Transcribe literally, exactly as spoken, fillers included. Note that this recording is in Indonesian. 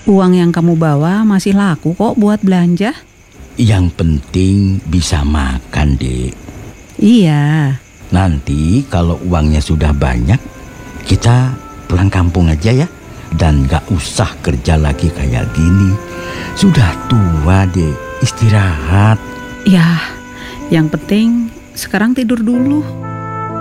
Uang yang kamu bawa masih laku kok buat belanja. Yang penting bisa makan, Dek. Iya. Nanti kalau uangnya sudah banyak, kita pulang kampung aja ya. Dan gak usah kerja lagi kayak gini. Sudah tua, Dek. Istirahat. Ya, yang penting sekarang tidur dulu.